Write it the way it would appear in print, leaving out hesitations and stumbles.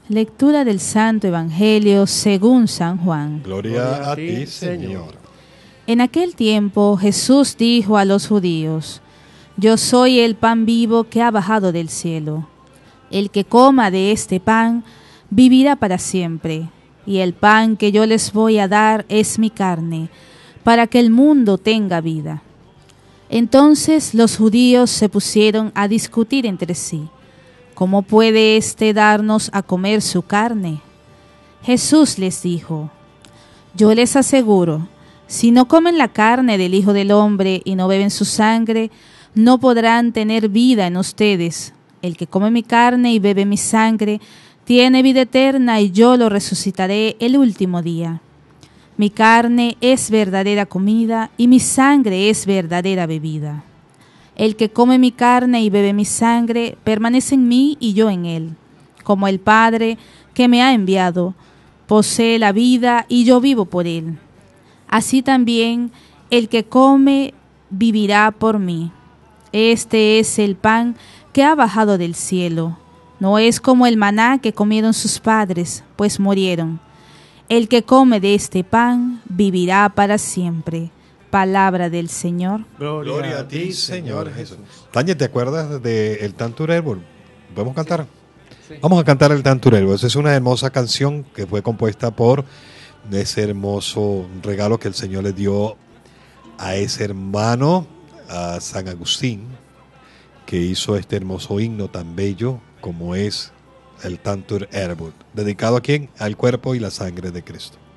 Lectura del Santo Evangelio según San Juan. Gloria a ti, Señor. En aquel tiempo Jesús dijo a los judíos: Yo soy el pan vivo que ha bajado del cielo. El que coma de este pan vivirá para siempre. Y el pan que yo les voy a dar es mi carne, para que el mundo tenga vida. Entonces los judíos se pusieron a discutir entre sí: ¿Cómo puede éste darnos a comer su carne? Jesús les dijo: Yo les aseguro, si no comen la carne del Hijo del Hombre y no beben su sangre, no podrán tener vida en ustedes. El que come mi carne y bebe mi sangre tiene vida eterna, y yo lo resucitaré el último día. Mi carne es verdadera comida y mi sangre es verdadera bebida. El que come mi carne y bebe mi sangre permanece en mí y yo en él. Como el Padre que me ha enviado posee la vida y yo vivo por él, así también el que come vivirá por mí. Este es el pan que ha bajado del cielo. No es como el maná que comieron sus padres, pues murieron. El que come de este pan vivirá para siempre. Palabra del Señor. Gloria a ti, Señor Jesús. Tania, ¿te acuerdas del Tanturelbo? ¿Podemos cantar? Sí. Vamos a cantar el Tanturelbo. Esa es una hermosa canción que fue compuesta por ese hermoso regalo que el Señor le dio a ese hermano, a San Agustín, que hizo este hermoso himno tan bello como es el Tanturelbo. ¿Dedicado a quién? Al cuerpo y la sangre de Cristo.